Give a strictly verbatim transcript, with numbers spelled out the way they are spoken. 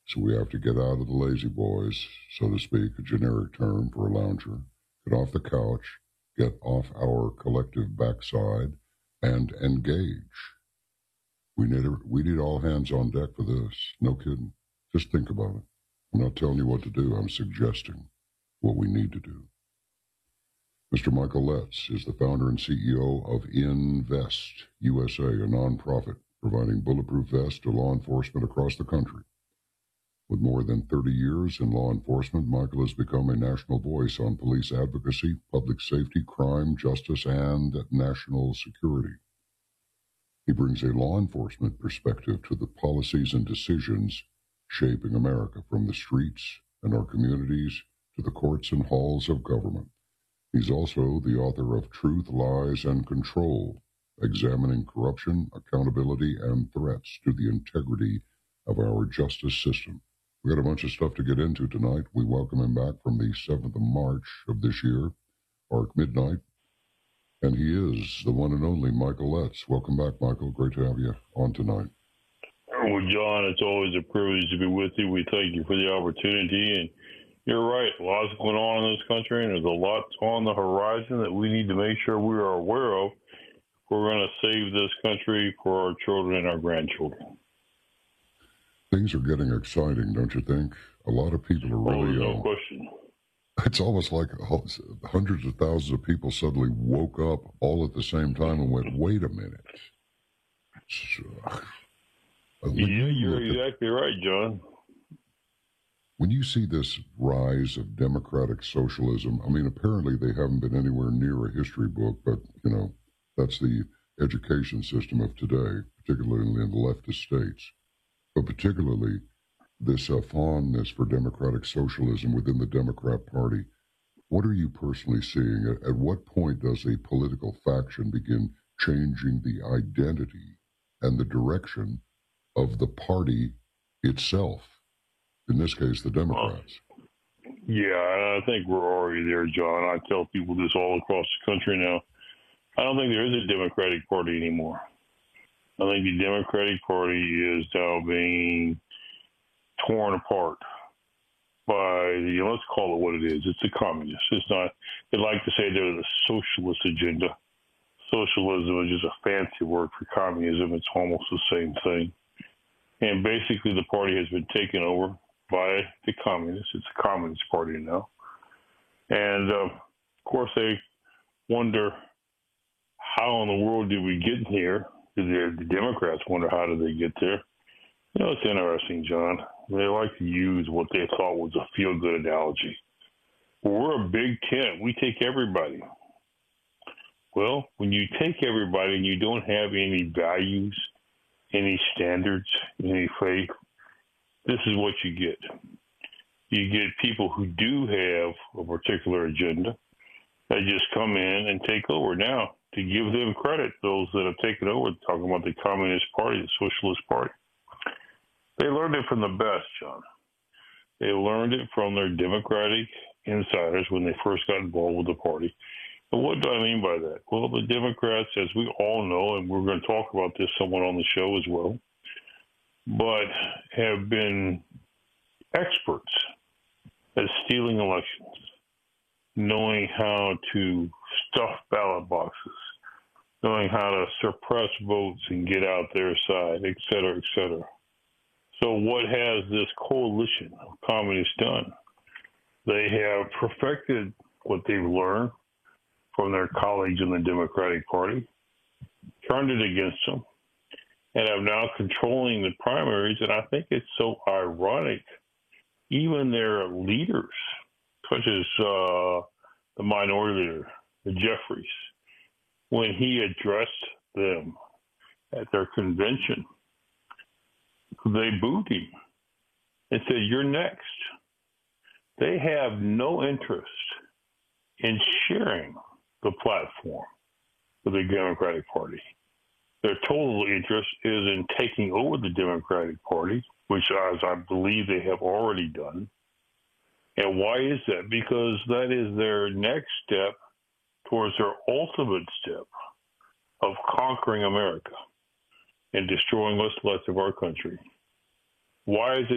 So we have to get out of the lazy boys, so to speak, a generic term for a lounger, get off the couch, get off our collective backside, and engage. We need, a, we need all hands on deck for this. No kidding. Just think about it. I'm not telling you what to do. I'm suggesting what we need to do. Mister Michael Letts is the founder and C E O of Invest U S A, a nonprofit providing bulletproof vests to law enforcement across the country. With more than thirty years in law enforcement, Michael has become a national voice on police advocacy, public safety, crime, justice, and national security. He brings a law enforcement perspective to the policies and decisions shaping America, from the streets and our communities to the courts and halls of government. He's also the author of Truth, Lies, and Control, examining corruption, accountability, and threats to the integrity of our justice system. We got a bunch of stuff to get into tonight. We welcome him back from the seventh of March of this year, Arc Midnight. And he is the one and only Michael Letts. Welcome back, Michael. Great to have you on tonight. Well, John, it's always a privilege to be with you. We thank you for the opportunity. And you're right. A lot's going on in this country, and there's a lot on the horizon that we need to make sure we are aware of if we're going to save this country for our children and our grandchildren. Things are getting exciting, don't you think? A lot of people are really... Oh, no uh, question. It's almost like hundreds of thousands of people suddenly woke up all at the same time and went, wait a minute. Uh, yeah, you're exactly at, right, John. When you see this rise of democratic socialism, I mean, apparently they haven't been anywhere near a history book, but, you know, that's the education system of today, particularly in the leftist states. But particularly this uh, fondness for democratic socialism within the Democrat Party. What are you personally seeing? At, at what point does a political faction begin changing the identity and the direction of the party itself? In this case, the Democrats. Uh, yeah, I think we're already there, John. I tell people this all across the country now. I don't think there is a Democratic Party anymore. I think the Democratic Party is now being torn apart by, you know, let's call it what it is. It's the communists. It's not, they like to say they're the socialist agenda. Socialism is just a fancy word for communism. It's almost the same thing. And basically the party has been taken over by the communists. It's a communist party now. And, uh, of course, they wonder, how in the world did we get here? The, the Democrats wonder, how did they get there? You know, it's interesting, John. They like to use what they thought was a feel-good analogy. Well, we're a big tent. We take everybody. Well, when you take everybody and you don't have any values, any standards, any faith, this is what you get. You get people who do have a particular agenda that just come in and take over. Now, to give them credit, those that have taken over, talking about the Communist Party, the Socialist Party, they learned it from the best, John. They learned it from their Democratic insiders when they first got involved with the party. And what do I mean by that? Well, the Democrats, as we all know, and we're going to talk about this somewhat on the show as well, but have been experts at stealing elections, knowing how to stuff ballot boxes, knowing how to suppress votes and get out their side, et cetera, et cetera. So what has this coalition of communists done? They have perfected what they've learned from their colleagues in the Democratic Party, turned it against them, and are now controlling the primaries. And I think it's so ironic, even their leaders, such as uh, the minority leader, the Jeffries, when he addressed them at their convention, they booed him and said, "You're next." They have no interest in sharing the platform with the Democratic Party. Their total interest is in taking over the Democratic Party, which, as I believe they have already done. And why is that? Because that is their next step towards their ultimate step of conquering America and destroying what's left of our country. Why is it